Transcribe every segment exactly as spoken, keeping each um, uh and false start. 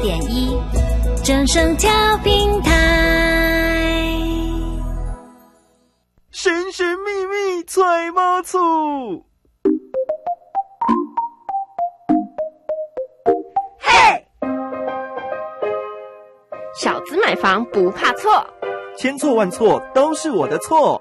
点一，正声调频台。 神神秘秘揣猫醋， 嘿，小资买房不怕错， 千错万错都是我的错。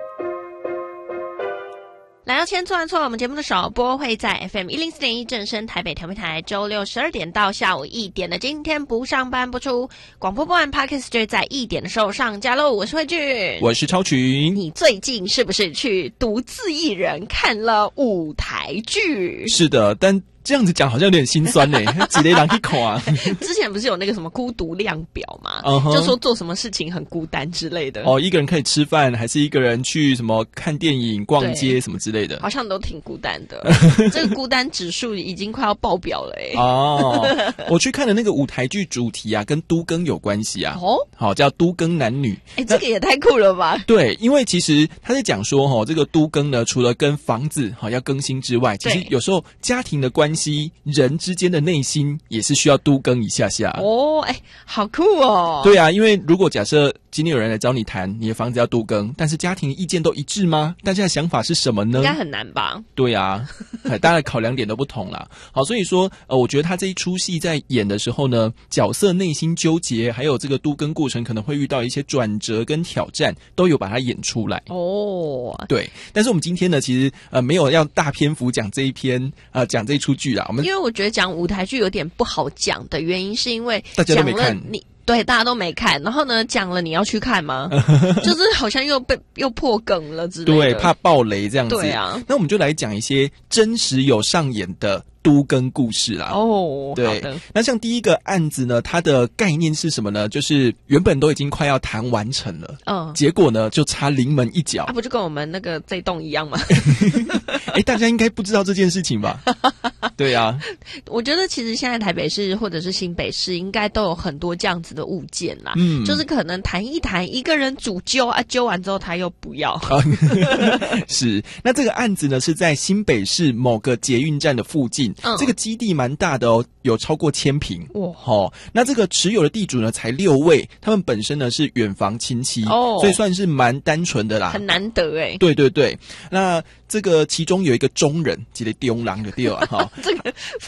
来到千错万错，我们节目的首播会在 F M 一零四点一正声台北调频台，周六十二点到下午一点的今天不上班播出。广播播完 Podcast 就会在一点的时候上架喽。我是慧俊， 我是超群。 你最近是不是去独自一人看了舞台剧？ 是的，但这样子讲好像有点心酸呢，几雷狼一口啊！ 之前不是有那个什么孤独量表嘛， uh-huh. 就说做什么事情很孤单之类的。 哦，一个人可以吃饭，还是一个人去什么看电影、逛街什么之类的， 好像都挺孤单的。这个孤单指数已经快要爆表了哎、欸。 哦，我去看的那个舞台剧主题啊，跟都更有关系啊。哦，好，叫都更男女。 哎，这个也太酷了吧！ 对，因为其实他在讲说，哈，这个都更呢，除了跟房子哈要更新之外，其实有时候家庭的关系、人之间的内心也是需要都更一下下。 哦，哎，好酷哦！ 对啊，因为如果假设今天有人来找你谈你的房子要都更，但是家庭意见都一致吗？大家的想法是什么呢？ 应该很难吧？ 对啊，大家的考量点都不同啦。好，所以说呃，我觉得他这一出戏在演的时候呢，角色内心纠结，还有这个都更过程可能会遇到一些转折跟挑战，都有把它演出来。哦，对。但是我们今天呢，其实呃没有要大篇幅讲这一篇呃讲这一出剧啦。我们因为我觉得讲舞台剧有点不好讲的原因，是因为大家都没看你。对，大家都没看，然后呢，讲了你要去看吗？就是好像又被又破梗了之类的， 对，怕爆雷这样子。 对啊， 那我们就来讲一些真实有上演的都更故事啦。 哦， 对， 好的。 那像第一个案子呢，它的概念是什么呢？就是原本都已经快要谈完成了，嗯，结果呢就差临门一脚。 啊，不就跟我们那个这栋一样吗？ 哎，大家应该不知道这件事情吧？对啊， 我觉得其实现在台北市或者是新北市应该都有很多这样子的物件啦，嗯，就是可能谈一谈，一个人主揪啊，揪完之后他又不要。 是，那这个案子呢是在新北市某个捷运站的附近，嗯，这个基地蛮大的哦，有超过千坪哇。哦，那这个持有的地主呢才六位，他们本身呢是远房亲戚，哦，所以算是蛮单纯的啦， 很难得哎。 对对对，那这个其中有一个中人，记得丢狼的丢啊哈。 这个